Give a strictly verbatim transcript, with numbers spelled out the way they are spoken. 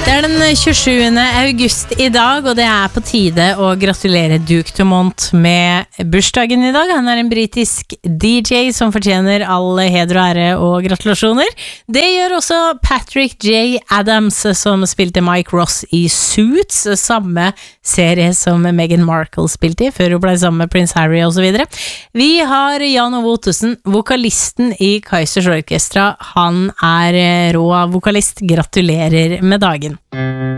Det er den tjuesjuende august i dag, og det er på tide å gratulere Duke Dumont med bursdagen i dag. Han er en britisk D J som fortjener all heder og ære og gratulasjoner. Det gjør også Patrick J. Adams, som spilte Mike Ross i Suits, samme serie som Meghan Markle spilte i, før hun ble sammen med Prince Harry og så videre. Vi har Jan Ove Ottesen, vokalisten i Kaizers Orkestra. Han er rå vokalist. Gratulerer med dagen.